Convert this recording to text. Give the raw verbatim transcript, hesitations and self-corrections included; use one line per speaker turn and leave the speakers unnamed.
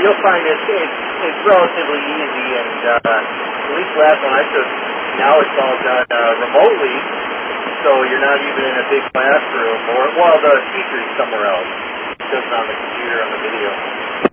you'll find it's, it's, it's relatively easy, and uh, at least last one I took, now it's all done uh, remotely, so you're not even in a big classroom, or, well, the teacher's somewhere else, just on the computer on the video.